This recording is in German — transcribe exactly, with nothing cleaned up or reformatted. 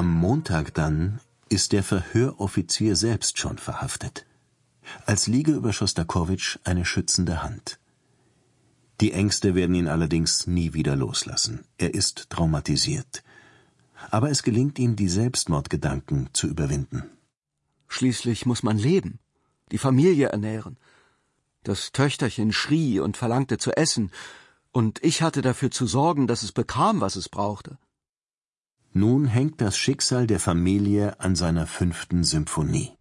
Am Montag dann ist der Verhöroffizier selbst schon verhaftet. Als Liege über Schostakowitsch eine schützende Hand. Die Ängste werden ihn allerdings nie wieder loslassen. Er ist traumatisiert. Aber es gelingt ihm, die Selbstmordgedanken zu überwinden. Schließlich muss man leben, die Familie ernähren. Das Töchterchen schrie und verlangte zu essen, und ich hatte dafür zu sorgen, dass es bekam, was es brauchte. Nun hängt das Schicksal der Familie an seiner fünften Symphonie.